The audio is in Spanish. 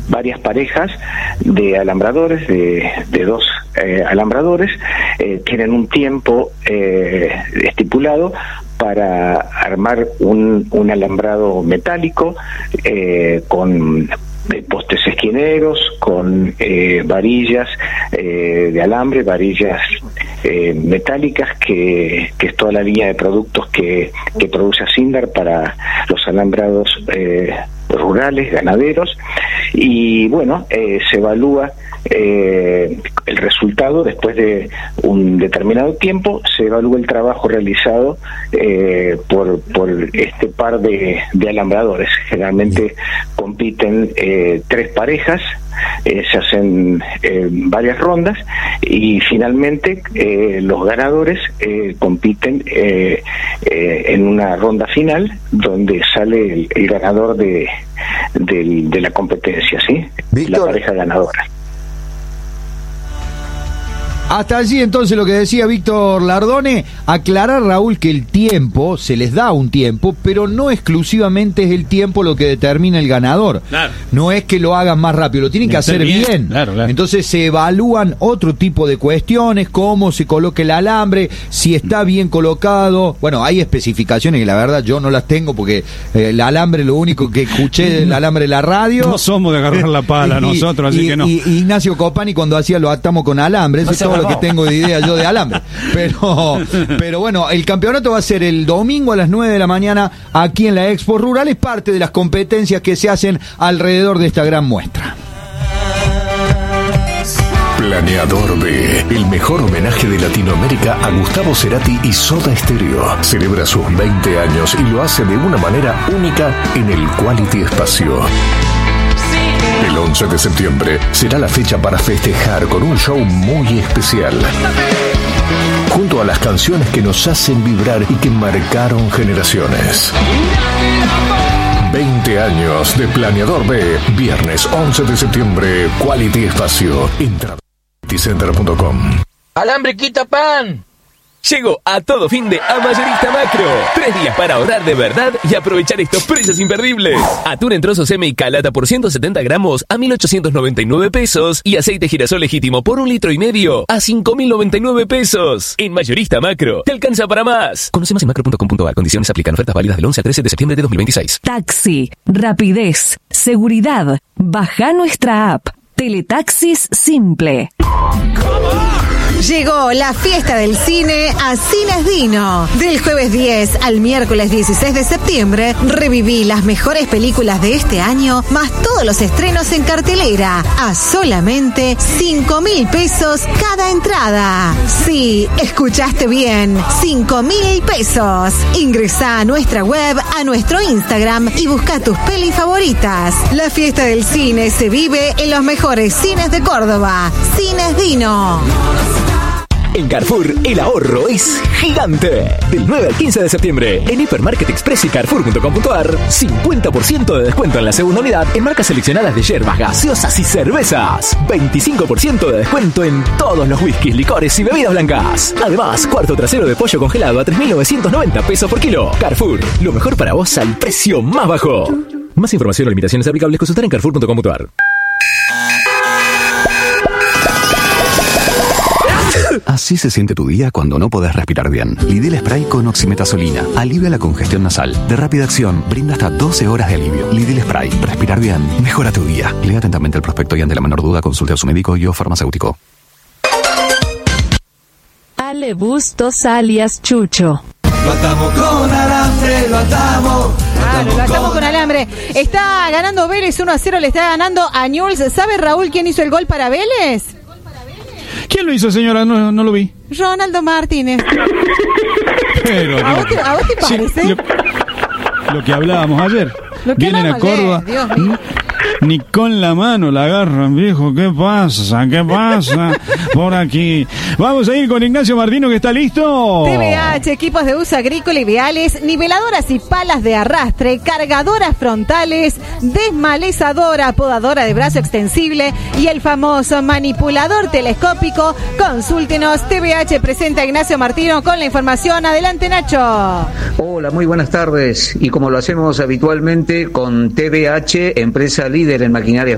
varias parejas de alambradores, de dos alambradores, tienen un tiempo estipulado para armar un alambrado metálico con postes esquineros, con varillas de alambre, varillas metálicas, que es toda la línea de productos que produce Asindar para los alambrados rurales, ganaderos. Y bueno, se evalúa el resultado después de un determinado tiempo, se evalúa el trabajo realizado por este par de alambradores. Generalmente compiten 3 parejas, se hacen varias rondas y finalmente los ganadores compiten en una ronda final donde sale el ganador de la competencia, ¿sí? Víctor, la pareja ganadora. Hasta allí entonces lo que decía Víctor Lardone. Aclarar, Raúl, que el tiempo, se les da un tiempo, pero no exclusivamente es el tiempo lo que determina el ganador. Claro. No es que lo hagan más rápido, lo tienen que hacer bien. Claro. Entonces se evalúan otro tipo de cuestiones, cómo se coloca el alambre, si está bien colocado. Bueno, hay especificaciones que la verdad yo no las tengo porque el alambre, lo único que escuché del alambre de la radio. No somos de agarrar la pala nosotros, así que no. Y Ignacio Copani cuando hacía lo atamos con alambre, eso es todo lo que tengo de idea yo de alambre. Pero bueno, el campeonato va a ser el domingo a las 9 de la mañana aquí en la Expo Rural. Es parte de las competencias que se hacen alrededor de esta gran muestra. Planeador B, el mejor homenaje de Latinoamérica a Gustavo Cerati y Soda Stereo. Celebra sus 20 años y lo hace de una manera única en el Quality Espacio. El 11 de septiembre será la fecha para festejar con un show muy especial. Junto a las canciones que nos hacen vibrar y que marcaron generaciones. 20 años de Planeador B, viernes 11 de septiembre, Quality Espacio. Entra a qualitycenter.com. ¡Alambre quita pan! Llegó a todo fin de a Mayorista Macro. 3 días para ahorrar de verdad y aprovechar estos precios imperdibles. Atún en trozos M y calata por 170 gramos a 1.899 pesos. Y aceite girasol legítimo por 1,5 litros a 5.099 pesos. En Mayorista Macro, te alcanza para más. Conoce más en macro.com.ar. Condiciones aplican. Ofertas válidas del 11 al 13 de septiembre de 2026. Taxi, rapidez, seguridad. Baja nuestra app. Teletaxis Simple. Llegó la fiesta del cine a Cines Dino. Del jueves 10 al miércoles 16 de septiembre, reviví las mejores películas de este año, más todos los estrenos en cartelera, a solamente 5.000 pesos cada entrada. Sí, escuchaste bien, 5.000 pesos. Ingresá a nuestra web, a nuestro Instagram y busca tus pelis favoritas. La fiesta del cine se vive en los mejores cines de Córdoba. Cines Dino. En Carrefour, el ahorro es gigante. Del 9 al 15 de septiembre, en Hipermarket Express y Carrefour.com.ar, 50% de descuento en la segunda unidad en marcas seleccionadas de yerbas, gaseosas y cervezas. 25% de descuento en todos los whiskies, licores y bebidas blancas. Además, cuarto trasero de pollo congelado a 3.990 pesos por kilo. Carrefour, lo mejor para vos al precio más bajo. Más información o limitaciones aplicables, consultar en Carrefour.com.ar. Así se siente tu día cuando no podés respirar bien. Lidl Spray con oximetazolina alivia la congestión nasal. De rápida acción, brinda hasta 12 horas de alivio. Lidl Spray. Respirar bien mejora tu día. Lea atentamente el prospecto y ante la menor duda consulte a su médico y o farmacéutico. Ale Bustos alias Chucho. Lo atamos con alambre, lo atamos. Lo atamos con alambre. Está ganando Vélez 1-0, le está ganando a Newell's. ¿Sabe, Raúl, quién hizo el gol para Vélez? ¿Quién lo hizo, señora? No lo vi. Ronaldo Martínez. Pero, ¿A vos te parece? Sí, lo que hablábamos ayer. Vienen a Córdoba. Dios mío. Ni con la mano la agarran, viejo. ¿Qué pasa? Por aquí. Vamos a ir con Ignacio Martino, que está listo. TBH, equipos de uso agrícola y viales, niveladoras y palas de arrastre, cargadoras frontales, desmalezadora, podadora de brazo extensible y el famoso manipulador telescópico. Consúltenos. TBH presenta a Ignacio Martino con la información. Adelante, Nacho. Hola, muy buenas tardes. Y como lo hacemos habitualmente con TBH, empresa líder en maquinaria